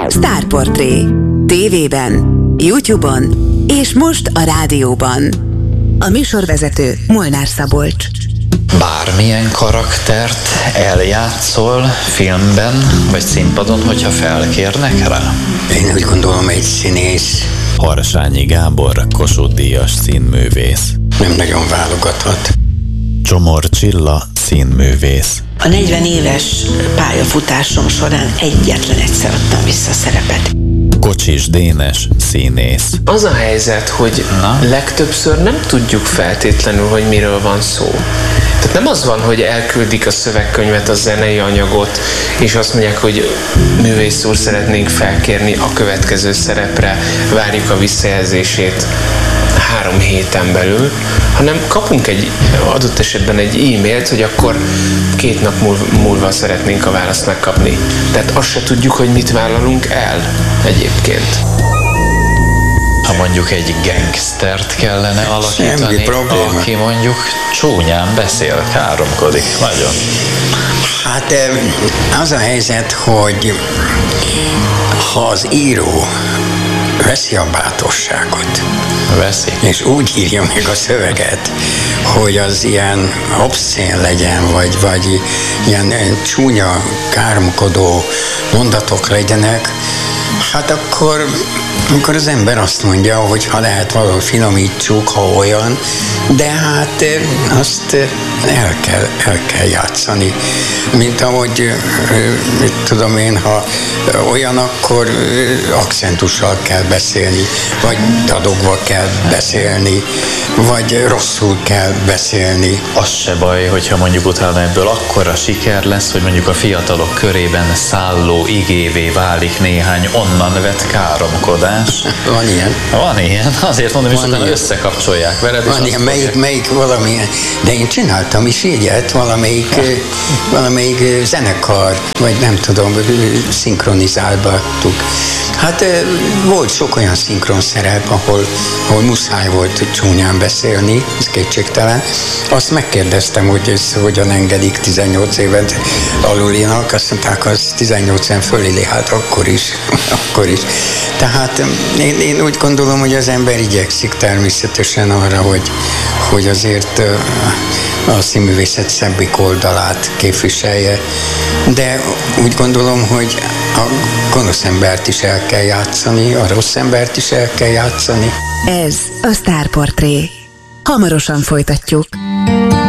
Sztárportré. TV-ben, YouTube-on és most a rádióban. A műsorvezető Molnár Szabolcs. Bármilyen karaktert eljátszol filmben vagy színpadon, hogyha felkérnek rá? Én úgy gondolom, egy színész. Harsányi Gábor, Kossuth-díjas színművész. Nem nagyon válogathat. Csomor Csilla, színművész. A 40 éves pályafutásom során egyetlen egyszer adtam vissza szerepet. Kocsis Dénes, színész. Az a helyzet, hogy legtöbbször nem tudjuk feltétlenül, hogy miről van szó. Tehát nem az van, hogy elküldik a szövegkönyvet, a zenei anyagot, és azt mondják, hogy művész úr, szeretnénk felkérni a következő szerepre, várjuk a visszajelzését 3 héten belül, hanem kapunk adott esetben egy e-mailt, hogy akkor 2 nap múlva szeretnénk a választ megkapni. Tehát azt se tudjuk, hogy mit vállalunk el egyébként. Ha mondjuk egy gangstert kellene alakítani, aki mondjuk csúnyán beszél, káromkodik, nagyon. Hát az a helyzet, hogy ha az író veszi a bátorságot, és úgy írja meg a szöveget, hogy az ilyen obszén legyen, vagy ilyen csúnya, káromkodó mondatok legyenek, hát akkor az ember azt mondja, hogy ha lehet, valahogy finomítsuk, ha olyan, de hát azt el kell játszani. Mint ahogy, mit tudom én, ha olyan, akkor akcentussal kell beszélni, vagy dadogva kell beszélni, vagy rosszul kell beszélni. Az se baj, hogyha mondjuk utána ebből akkora siker lesz, hogy mondjuk a fiatalok körében szálló igévé válik néhány onnan vett káromkodás. Van ilyen. Van ilyen, azért mondom, és utána összekapcsolják veled. Van ilyen, melyik valamilyen, de én csináltam is ilyet, valamelyik zenekar, vagy nem tudom, szinkronizáltuk. Hát volt sok olyan szinkron szerep, ahol muszáj volt csúnyán beszélni, ez kétségtelen. Azt megkérdeztem, hogy ez hogyan engedik 18 évet alulinak, azt mondták, az 18 éven fölé, hát akkor is. Tehát én úgy gondolom, hogy az ember igyekszik természetesen arra, hogy azért a színművészet szebbik oldalát képviselje, de úgy gondolom, hogy a gonosz embert is el kell játszani, a rossz embert is el kell játszani. Ez a Sztárportré. Hamarosan folytatjuk.